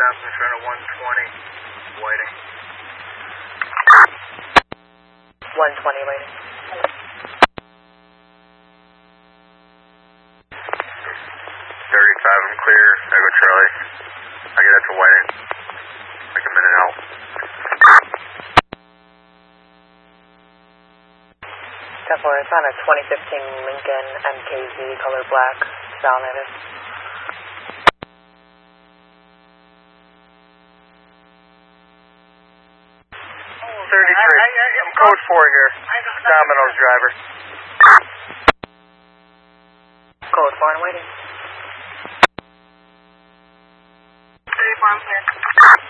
stops in front of 120, waiting. 120 waiting. 35, I'm clear. Echo Charlie. I get up to waiting. Like a minute out. Definitely, it's on a 2015 Lincoln MKZ, color black, validated. 33. I'm code 4 here. Domino's driver. Code 4 and waiting. 34, I'm clear.